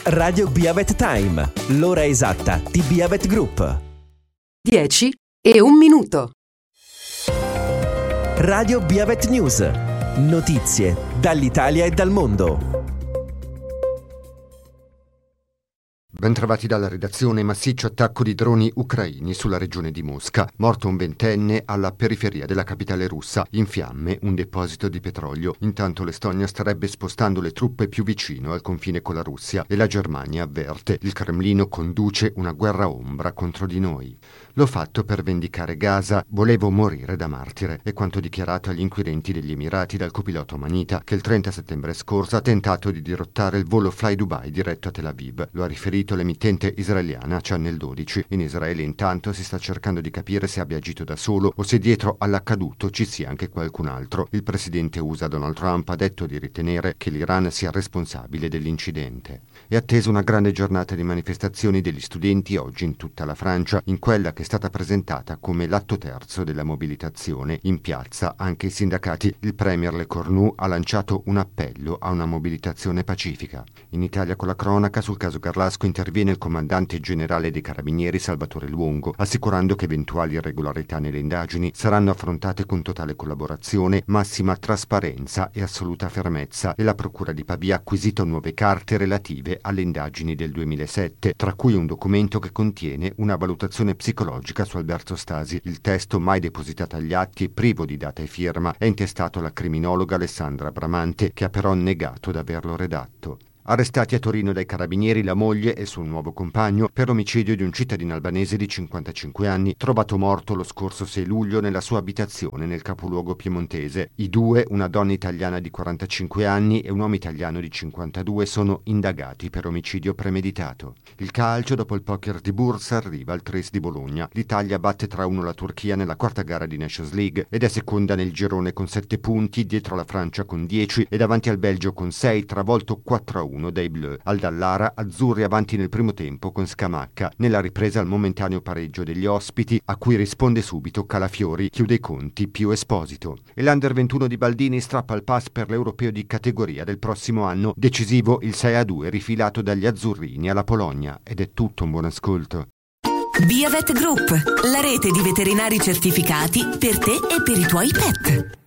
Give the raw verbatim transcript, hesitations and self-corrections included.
Radio Biavet Time, l'ora esatta di Biavet Group. dieci e un minuto. Radio Biavet News. Notizie dall'Italia e dal mondo. Bentrovati dalla redazione. Massiccio attacco di droni ucraini sulla regione di Mosca. Morto un ventenne alla periferia della capitale russa. In fiamme un deposito di petrolio. Intanto l'Estonia starebbe spostando le truppe più vicino al confine con la Russia e la Germania avverte: il Cremlino conduce una guerra ombra contro di noi. L'ho fatto per vendicare Gaza, volevo morire da martire, è quanto dichiarato agli inquirenti degli Emirati dal copilota omanita che il trenta settembre scorso ha tentato di dirottare il volo Fly Dubai diretto a Tel Aviv. Lo ha riferito l'emittente israeliana Channel dodici. In Israele intanto si sta cercando di capire se abbia agito da solo o se dietro all'accaduto ci sia anche qualcun altro. Il presidente U S A Donald Trump ha detto di ritenere che l'Iran sia responsabile dell'incidente. È attesa una grande giornata di manifestazioni degli studenti oggi in tutta la Francia, in quella che è stata presentata come l'atto terzo della mobilitazione. In piazza anche i sindacati. Il premier Le Cornu ha lanciato un appello a una mobilitazione pacifica. In Italia con la cronaca, sul caso Garlasco interviene il comandante generale dei Carabinieri Salvatore Luongo, assicurando che eventuali irregolarità nelle indagini saranno affrontate con totale collaborazione, massima trasparenza e assoluta fermezza, e la procura di Pavia ha acquisito nuove carte relative alle indagini del duemilasette, tra cui un documento che contiene una valutazione psicologica su Alberto Stasi. Il testo, mai depositato agli atti e privo di data e firma, è intestato alla criminologa Alessandra Bramante, che ha però negato di averlo redatto. Arrestati a Torino dai carabinieri la moglie e il suo nuovo compagno per omicidio di un cittadino albanese di cinquantacinque anni, trovato morto lo scorso sei luglio nella sua abitazione nel capoluogo piemontese. I due, una donna italiana di quarantacinque anni e un uomo italiano di cinquantadue, sono indagati per omicidio premeditato. Il calcio, dopo il poker di Bursa, arriva al Tris di Bologna. L'Italia batte tre a uno la Turchia nella quarta gara di Nations League ed è seconda nel girone con sette punti, dietro la Francia con dieci e davanti al Belgio con sei, travolto quattro a uno dai Bleu. Al Dallara, azzurri avanti nel primo tempo con Scamacca. Nella ripresa, il momentaneo pareggio degli ospiti, a cui risponde subito Calafiori, chiude i conti più Esposito. E l'Under ventuno di Baldini strappa il pass per l'Europeo di categoria del prossimo anno. Decisivo il sei a due rifilato dagli azzurrini alla Polonia. Ed è tutto, un buon ascolto. Biavet Group, la rete di veterinari certificati per te e per i tuoi pet.